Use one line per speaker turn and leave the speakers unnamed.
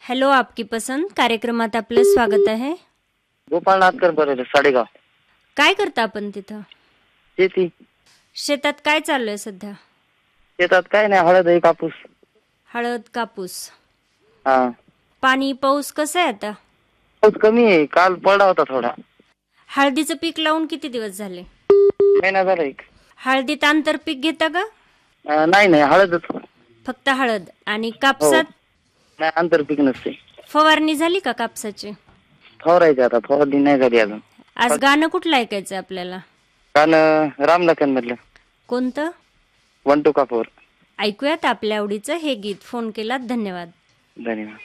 Hello, आपकी पसंद कार्यक्रमात आपलं स्वागत आहे.
गोपाळ नाथकर बरोबर साडेगाव.
काय करता आपण तिथं?
शेती.
शेतात काय चालू आहे सध्या?
शेतात काय नाही, हळद आहे, कापूस.
हळद, कापूस.
हा.
पाणी पाऊस कसं आहे आता?
पाऊस कमी आहे, काल पडला होता थोडा.
हळदीचं पीक लावून किती दिवस झाले?
महिना झाला एक.
हळदीत आंतरपीक घेता का?
नाही नाही, हळदच.
फक्त हळद. आणि
हो.
कापसात
नाही, आंतरपीक नसते.
फवारणी झाली का कापसाची?
फवारायचे आता, फवारणी नाही झाली अजून.
आज गाणं कुठलं ऐकायचं आपल्याला?
कारण रामलखन मधलं
कोणतं?
वन टू कापूर.
ऐकूयात आपल्या आवडीचं हे गीत. फोन केलात, धन्यवाद.
धन्यवाद.